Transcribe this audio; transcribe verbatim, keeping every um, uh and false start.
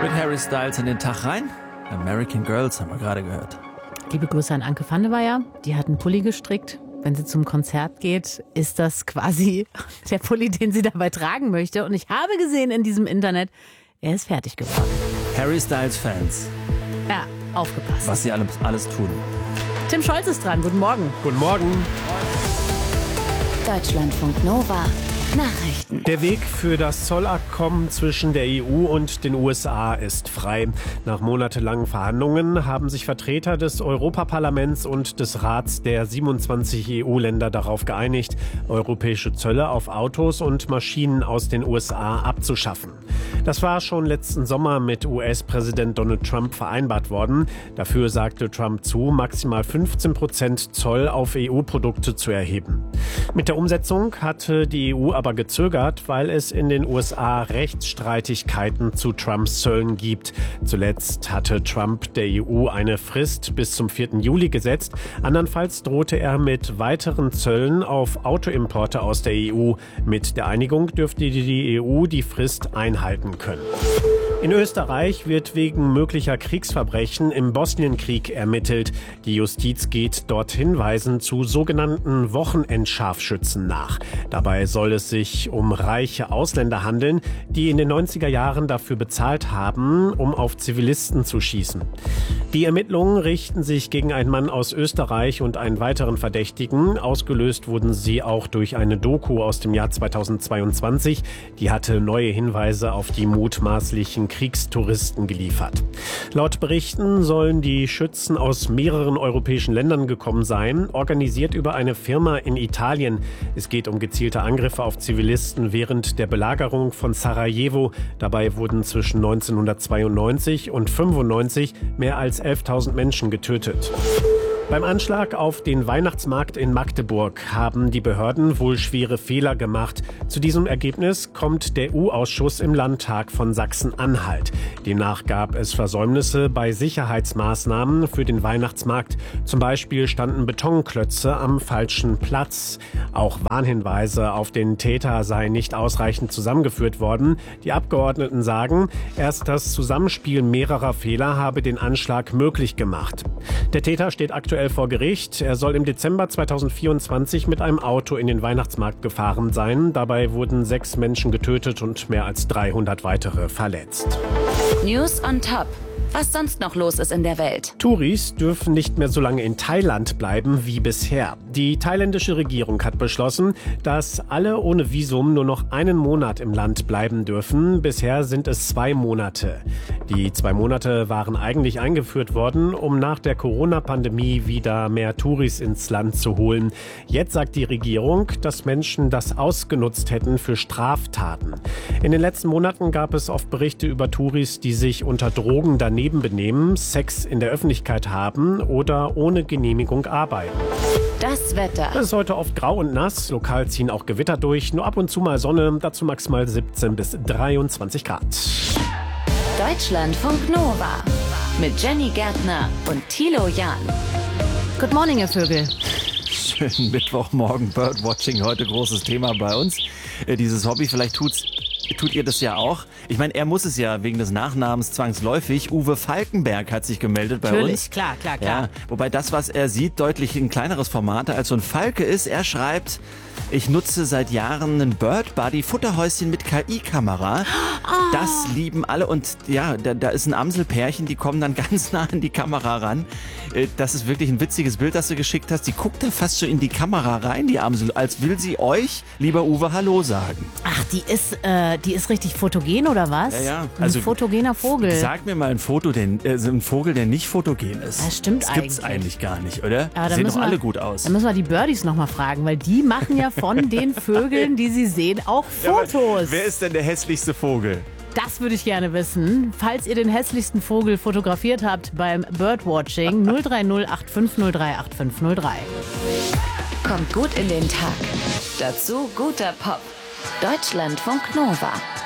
mit Harry Styles in den Tag rein. American Girls haben wir gerade gehört. Liebe Grüße an Anke Vandeweyer. Die hat einen Pulli gestrickt. Wenn sie zum Konzert geht, ist das quasi der Pulli, den sie dabei tragen möchte. Und ich habe gesehen in diesem Internet, er ist fertig geworden. Harry Styles Fans. Ja, aufgepasst. Was sie alles, alles tun. Tim Scholz ist dran. Guten Morgen. Guten Morgen. Deutschlandfunk Nova. Nachrichten. Der Weg für das Zollabkommen zwischen der E U und den U S A ist frei. Nach monatelangen Verhandlungen haben sich Vertreter des Europaparlaments und des Rats der siebenundzwanzig E U-Länder darauf geeinigt, europäische Zölle auf Autos und Maschinen aus den U S A abzuschaffen. Das war schon letzten Sommer mit U S-Präsident Donald Trump vereinbart worden. Dafür sagte Trump zu, maximal fünfzehn Prozent Zoll auf E U-Produkte zu erheben. Mit der Umsetzung hatte die E U aber gezögert, weil es in den U S A Rechtsstreitigkeiten zu Trumps Zöllen gibt. Zuletzt hatte Trump der E U eine Frist bis zum vierten Juli gesetzt. Andernfalls drohte er mit weiteren Zöllen auf Autoimporte aus der E U. Mit der Einigung dürfte die E U die Frist einhalten können. In Österreich wird wegen möglicher Kriegsverbrechen im Bosnienkrieg ermittelt. Die Justiz geht dort Hinweisen zu sogenannten Wochenendscharfschützen nach. Dabei soll es sich um reiche Ausländer handeln, die in den neunziger Jahren dafür bezahlt haben, um auf Zivilisten zu schießen. Die Ermittlungen richten sich gegen einen Mann aus Österreich und einen weiteren Verdächtigen. Ausgelöst wurden sie auch durch eine Doku aus dem Jahr zweitausendzweiundzwanzig. Die hatte neue Hinweise auf die mutmaßlichen Kriegstouristen geliefert. Laut Berichten sollen die Schützen aus mehreren europäischen Ländern gekommen sein, organisiert über eine Firma in Italien. Es geht um gezielte Angriffe auf Zivilisten während der Belagerung von Sarajevo. Dabei wurden zwischen neunzehnhundertzweiundneunzig und fünfundneunzig mehr als elftausend Menschen getötet. Beim Anschlag auf den Weihnachtsmarkt in Magdeburg haben die Behörden wohl schwere Fehler gemacht. Zu diesem Ergebnis kommt der U Ausschuss im Landtag von Sachsen-Anhalt. Demnach gab es Versäumnisse bei Sicherheitsmaßnahmen für den Weihnachtsmarkt. Zum Beispiel standen Betonklötze am falschen Platz. Auch Warnhinweise auf den Täter seien nicht ausreichend zusammengeführt worden. Die Abgeordneten sagen, erst das Zusammenspiel mehrerer Fehler habe den Anschlag möglich gemacht. Der Täter steht aktuell vor Gericht. Er soll im Dezember zweitausendvierundzwanzig mit einem Auto in den Weihnachtsmarkt gefahren sein. Dabei wurden sechs Menschen getötet und mehr als dreihundert weitere verletzt. News on Top. Was sonst noch los ist in der Welt. Touris dürfen nicht mehr so lange in Thailand bleiben wie bisher. Die thailändische Regierung hat beschlossen, dass alle ohne Visum nur noch einen Monat im Land bleiben dürfen. Bisher sind es zwei Monate. Die zwei Monate waren eigentlich eingeführt worden, um nach der Corona-Pandemie wieder mehr Touris ins Land zu holen. Jetzt sagt die Regierung, dass Menschen das ausgenutzt hätten für Straftaten. In den letzten Monaten gab es oft Berichte über Touris, die sich unter Drogen daneben benehmen, Sex in der Öffentlichkeit haben oder ohne Genehmigung arbeiten. Das Wetter. Es ist heute oft grau und nass, lokal ziehen auch Gewitter durch, nur ab und zu mal Sonne, dazu maximal siebzehn bis dreiundzwanzig Grad. Deutschlandfunk Nova mit Jenny Gärtner und Thilo Jahn. Good morning, ihr Vögel. Schönen Mittwochmorgen, Birdwatching, heute großes Thema bei uns. Äh, dieses Hobby, vielleicht tut's Tut ihr das ja auch? Ich meine, er muss es ja wegen des Nachnamens zwangsläufig. Uwe Falkenberg hat sich gemeldet bei Natürlich, uns. klar, klar, klar. Ja, wobei das, was er sieht, deutlich ein kleineres Format als so ein Falke ist. Er schreibt, ich nutze seit Jahren ein Bird Buddy Futterhäuschen mit K I-Kamera. Oh. Das lieben alle und ja, da, da ist ein Amselpärchen, die kommen dann ganz nah an die Kamera ran. Das ist wirklich ein witziges Bild, das du geschickt hast. Die guckt da fast so in die Kamera rein, die Amsel, als will sie euch, lieber Uwe, Hallo sagen. Ach, die ist, äh, die ist richtig fotogen oder was? Ja, ja. Also, Also, ein fotogener Vogel. Sag mir mal ein Foto, der, äh, ein Vogel, der nicht fotogen ist. Das stimmt das gibt's eigentlich. eigentlich gar nicht, oder? Aber Sehen doch müssen wir- alle gut aus. Da müssen wir die Birdies nochmal fragen, weil die machen ja von den Vögeln, die sie sehen, auch Fotos. Wer ist denn der hässlichste Vogel? Das würde ich gerne wissen. Falls ihr den hässlichsten Vogel fotografiert habt beim Birdwatching, null drei null acht fünf null drei acht fünf null drei. Kommt gut in den Tag. Dazu guter Pop. Deutschlandfunk Nova.